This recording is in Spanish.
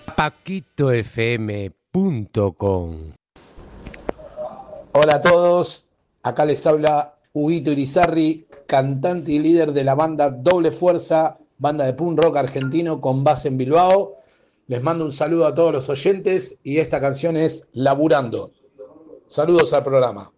paquitofm.com. Hola a todos, acá les habla Huguito Irizarry, cantante y líder de la banda Doble Fuerza, banda de punk rock argentino con base en Bilbao. Les mando un saludo a todos los oyentes y esta canción es Laburando. Saludos al programa.